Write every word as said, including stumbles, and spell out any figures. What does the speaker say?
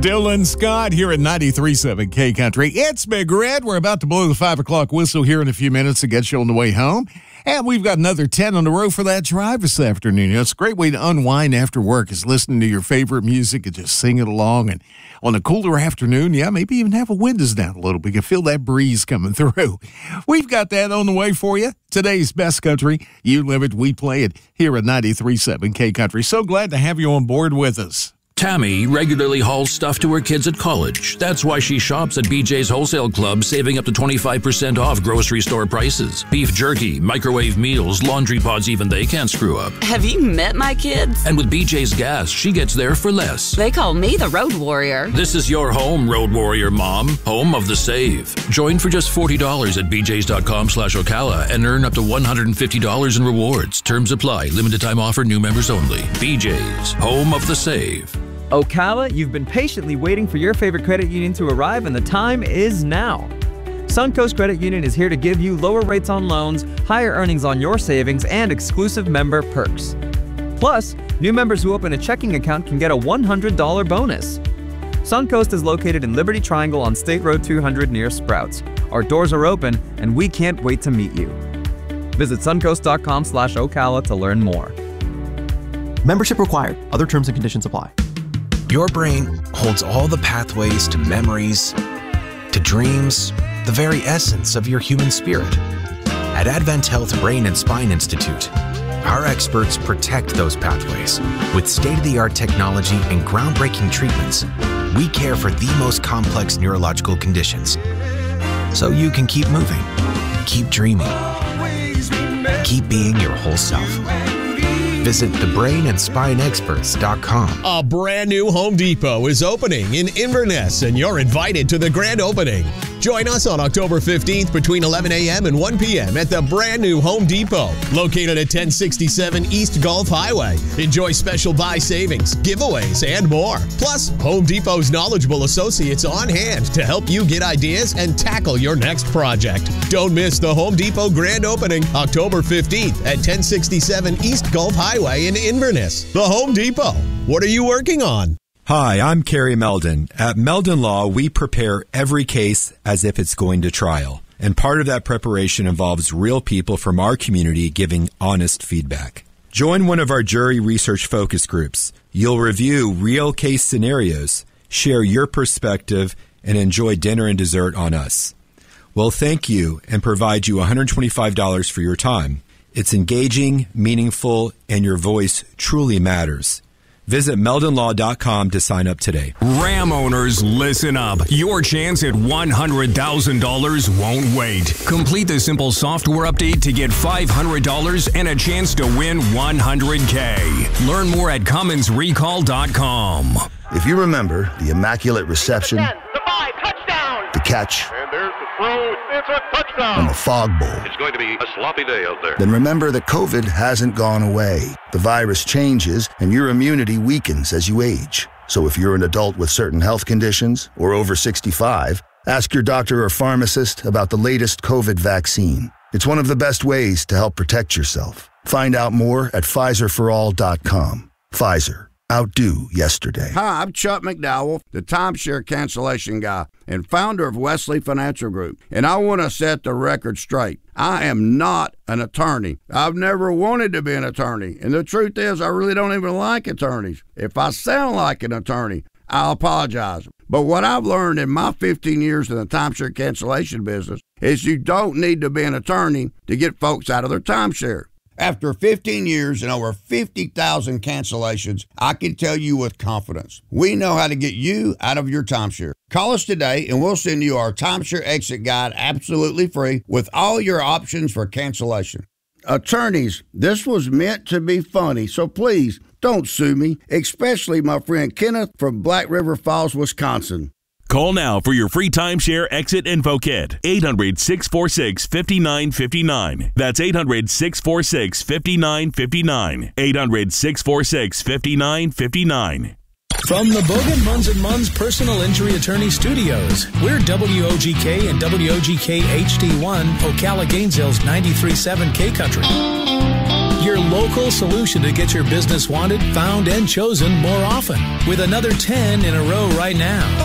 Dylan Scott here at ninety-three point seven K Country. It's Big Red. We're about to blow the five o'clock whistle here in a few minutes to get you on the way home. And we've got another ten on the road for that drive this afternoon. You know, it's a great way to unwind after work is listening to your favorite music and just sing it along. And on a cooler afternoon, yeah, maybe even have the windows down a little bit. You can feel that breeze coming through. We've got that on the way for you. Today's best country. You live it, we play it here at ninety-three point seven K Country. So glad to have you on board with us. Tammy regularly hauls stuff to her kids at college. That's why she shops at B J's Wholesale Club, saving up to twenty-five percent off grocery store prices. Beef jerky, microwave meals, laundry pods, even they can't screw up. Have you met my kids? And with B J's Gas, she gets there for less. They call me the Road Warrior. This is your home, Road Warrior Mom. Home of the save. Join for just forty dollars at bjs.com slash Ocala and earn up to one hundred fifty dollars in rewards. Terms apply. Limited time offer. New members only. B J's. Home of the save. Ocala, you've been patiently waiting for your favorite credit union to arrive, and the time is now. Suncoast Credit Union is here to give you lower rates on loans, higher earnings on your savings, and exclusive member perks. Plus, new members who open a checking account can get a one hundred dollars bonus. Suncoast is located in Liberty Triangle on State Road two hundred near Sprouts. Our doors are open, and we can't wait to meet you. Visit suncoast.com slash Ocala to learn more. Membership required. Other terms and conditions apply. Your brain holds all the pathways to memories, to dreams, the very essence of your human spirit. At Advent Health Brain and Spine Institute, our experts protect those pathways. With state-of-the-art technology and groundbreaking treatments, we care for the most complex neurological conditions. So you can keep moving, keep dreaming, keep being your whole self. Visit the brain and spine experts dot com. A brand new Home Depot is opening in Inverness, and you're invited to the grand opening. Join us on October fifteenth between eleven a.m. and one p.m. at the brand new Home Depot, located at ten sixty-seven East Gulf Highway. Enjoy special buy savings, giveaways, and more. Plus, Home Depot's knowledgeable associates on hand to help you get ideas and tackle your next project. Don't miss the Home Depot grand opening October fifteenth at ten sixty-seven East Gulf Highway in Inverness. The Home Depot. What are you working on? Hi, I'm Kerry Meldon. At Meldon Law, we prepare every case as if it's going to trial. And part of that preparation involves real people from our community giving honest feedback. Join one of our jury research focus groups. You'll review real case scenarios, share your perspective, and enjoy dinner and dessert on us. We'll thank you and provide you one hundred twenty-five dollars for your time. It's engaging, meaningful, and your voice truly matters. Visit Meldon Law dot com to sign up today. Ram owners, listen up. Your chance at one hundred thousand dollars won't wait. Complete the simple software update to get five hundred dollars and a chance to win one hundred K. Learn more at Cummins Recall dot com. If you remember the Immaculate Reception, the five, touchdown. The catch, and there's the throw, it's a touchdown. And the Fog Bowl, it's going to be a sloppy day out there. Then remember that COVID hasn't gone away. The virus changes and your immunity weakens as you age. So if you're an adult with certain health conditions or over sixty-five, ask your doctor or pharmacist about the latest COVID vaccine. It's one of the best ways to help protect yourself. Find out more at Pfizer for all dot com. Pfizer. Outdo yesterday. Hi, I'm Chuck McDowell, the timeshare cancellation guy and founder of Wesley Financial Group. And I want to set the record straight. I am not an attorney. I've never wanted to be an attorney. And the truth is, I really don't even like attorneys. If I sound like an attorney, I'll apologize. But what I've learned in my fifteen years in the timeshare cancellation business is you don't need to be an attorney to get folks out of their timeshare. After fifteen years and over fifty thousand cancellations, I can tell you with confidence, we know how to get you out of your timeshare. Call us today and we'll send you our timeshare exit guide absolutely free with all your options for cancellation. Attorneys, this was meant to be funny, so please don't sue me, especially my friend Kenneth from Black River Falls, Wisconsin. Call now for your free timeshare exit info kit. eight hundred, six four six, five nine five nine. That's eight hundred, six four six, five nine five nine. eight hundred, six four six, five nine five nine. From the Bogan Munz and Munz Personal Injury Attorney Studios, we're W O G K and W O G K H D one, Ocala Gainesville's ninety-three point seven K Country. your local solution to get your business wanted, found, and chosen more often. With another ten in a row right now.